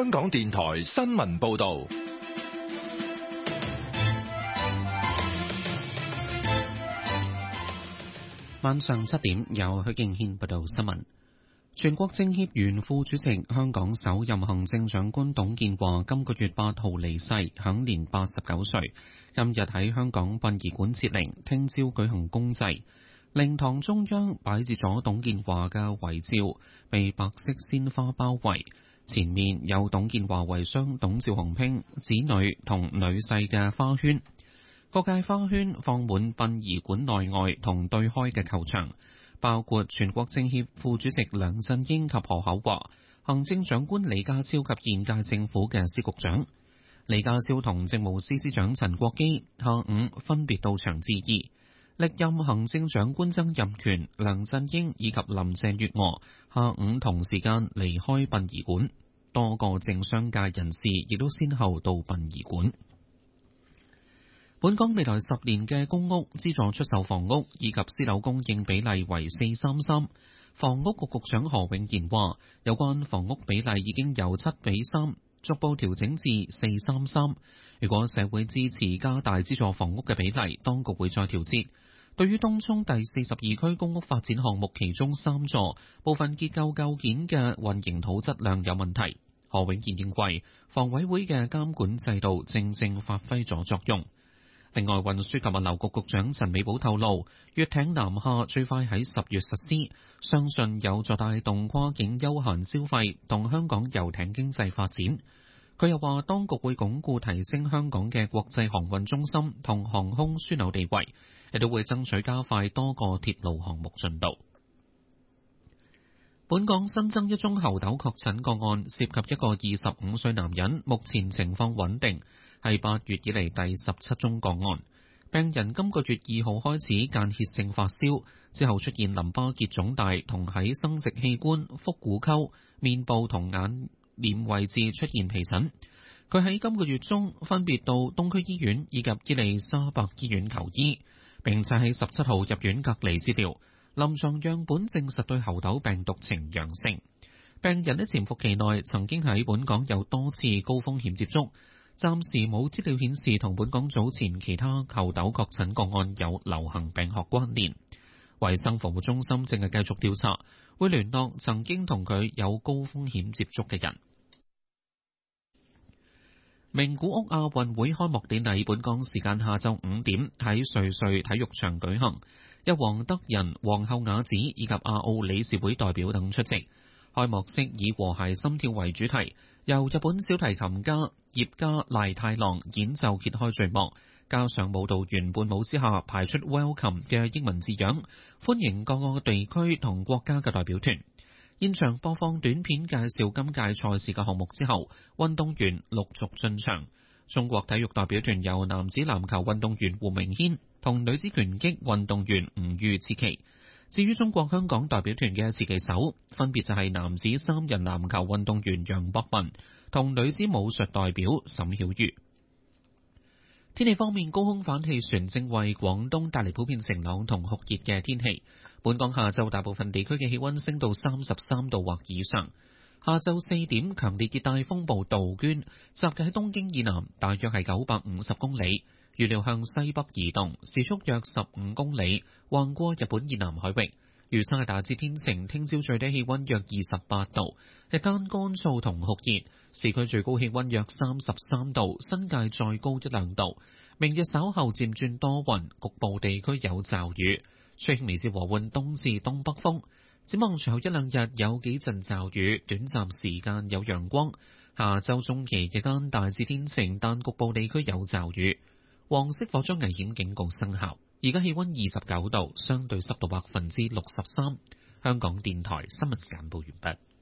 香港電台新聞報道。 晚上7點，由許敬軒報道新聞。全國政協原副主席、香港首任行政長官董建華今個月8號離世，享年89歲。今日喺香港殯儀館設靈，聽朝舉行公祭。靈堂中央擺設咗董建華嘅遺照，被白色鮮花包圍。前面有董建華遺孀董趙洪拼子女同女婿嘅花圈。各界花圈放滿殯儀館內外同對開嘅球場，包括全國政協副主席梁振英及何厚華、行政長官李家超及現屆政府嘅司局長。李家超同政務司司長陳國基下午分別到場致意。歷任行政長官曾蔭權、梁振英以及林鄭月娥下午同時間離開殯儀館，多個政商界人士亦都先後到殯儀館。本港未來10年嘅公屋資助出售房屋以及私樓供應比例為4:3:3。房屋局局長何永賢話，有關房屋比例已經由7:3逐步調整至4:3:3。如果社會支持加大資助房屋嘅比例，當局會再調節。對於東涌第42區公屋發展項目其中3座部分結構構件嘅混凝土質量有問題，何永賢認為房委會嘅監管制度正正發揮咗作用。另外，運輸及物流局局長陳美寶透露，粵艇南下最快喺10月實施，相信有助帶動跨境休閒消費同香港遊艇經濟發展。佢又話，當局會鞏固提升香港嘅國際航運中心同航空樞紐地位，亦都會爭取加快多個鐵路項目進度。本港新增一宗猴痘確診個案，涉及一個25歲男人，目前情況穩定，係8月以嚟第17宗個案。病人今個月2號開始間歇性發燒，之後出現淋巴結腫大同喺生殖器官、腹股溝、面部同眼臉位置出現皮疹。佢喺今個月中分別到東區醫院以及伊利沙伯醫院求醫，並且喺17號入院隔離治療。臨床樣本證實對猴痘病毒呈陽性。病人喺潛伏期內曾經喺本港有多次高風險接觸，暫時冇資料顯示同本港早前其他猴痘確診個案有流行病學關聯。衛生防護中心正係繼續調查，會聯絡曾經同佢有高風險接觸嘅人。名古屋亞運會開幕典禮本港時間下晝5點喺瑞穗體育場舉行，有黃德仁、皇后雅子以及亞奧理事會代表等出席。開幕式以和諧心跳為主題，由日本小提琴家葉家賴太郎演奏揭開序幕，加上舞蹈員伴舞之下排出 Welcome 嘅英文字樣，歡迎各個地區同國家嘅代表團。現場播放短片介紹今屆賽事嘅項目之後，運動員陸續進場。中國體育代表團由男子籃球運動員胡明軒同女子拳擊運動員吳玉刺旗。至於中國香港代表團嘅刺旗手，分別就係男子3人籃球運動員楊博文同女子武術代表沈曉瑜。天氣方面，高空反氣旋正為廣東帶嚟普遍晴朗同酷熱嘅天氣。本港下晝大部分地區嘅氣溫升到33度或以上。下晝4點，強烈熱帶風暴杜鵑集結喺東京以南，大約係950公里，預料向西北移動，時速約15公里，橫過日本以南海域。預測係大致天晴，聽朝最低氣溫約28度，日間乾燥同酷熱，市區最高氣溫約33度，新界再高1-2度。明日稍後漸轉多雲，局部地區有驟雨，吹輕微至和緩東至東北風。展望隨後1-2日有幾陣驟雨，短暫時間有陽光。下週中期日間大致天晴，但局部地區有驟雨。黃色火災危險警告生效。而家氣溫29度，相對濕度63%。香港電台新聞簡報完畢。